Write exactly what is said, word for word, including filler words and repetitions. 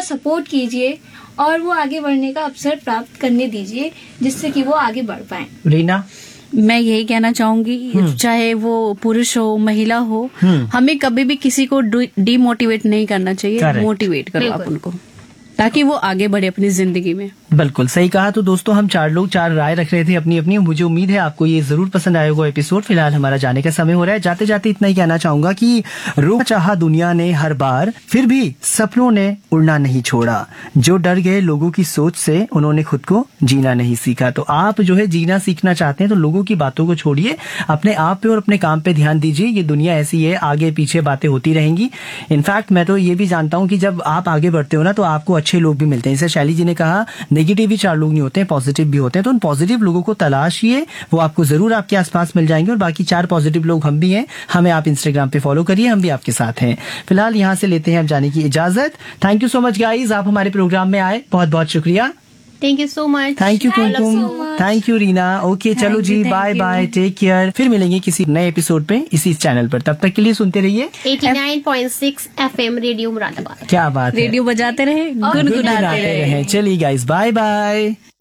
Support कीजिए और वो आगे बढ़ने का अवसर प्राप्त करने दीजिए, जिससे कि वो आगे बढ़ पाए। रीना, मैं यही कहना चाहूंगी, चाहे वो पुरुष हो महिला हो, हमें कभी भी किसी को डिमोटिवेट नहीं करना चाहिए, मोटिवेट करो आप उनको, ताकि वो आगे बढ़े अपनी जिंदगी में। बिल्कुल सही कहा। तो दोस्तों, हम चार लोग चार राय रख रहे थे अपनी अपनी। मुझे उम्मीद है आपको ये जरूर पसंद आएगा एपिसोड। फिलहाल हमारा जाने का समय हो रहा है। जाते जाते इतना ही कहना चाहूंगा कि रोक चाहा दुनिया ने हर बार, फिर भी सपनों ने उड़ना नहीं छोड़ा। जो डर गए लोगों की सोच से, उन्होंने खुद को जीना नहीं सीखा। तो आप जो है जीना सीखना चाहते हैं तो लोगों की बातों को छोड़िए, अपने आप पे और अपने काम पे ध्यान दीजिए। ये दुनिया ऐसी है, आगे पीछे बातें होती रहेंगी। इनफैक्ट मैं तो ये भी जानता हूँ कि जब आप आगे बढ़ते हो ना, तो आपको अच्छे लोग भी मिलते हैं। जैसे शैली जी ने कहा, नेगेटिव भी चार लोग नहीं होते हैं, पॉजिटिव भी होते हैं। तो उन पॉजिटिव लोगों को तलाशिए, वो आपको जरूर आपके आसपास मिल जाएंगे। और बाकी चार पॉजिटिव लोग हम भी हैं, हमें आप इंस्टाग्राम पे फॉलो करिए, हम भी आपके साथ हैं। फिलहाल यहाँ से लेते हैं अब जाने की इजाजत। Thank you so much guys, आप हमारे प्रोग्राम में आए, बहुत बहुत शुक्रिया। Thank you so much. Thank you Kumkum, thank you Reena. Okay चलो जी, बाय बाय, टेक केयर। फिर मिलेंगे किसी नए एपिसोड पे इसी चैनल पर। तब तक के लिए सुनते रहिए नवासी point six FM radio Moradabad. क्या बात है, रेडियो बजाते रहे, गुनगुनाते रहे। चलिए गाइज, बाय बाय।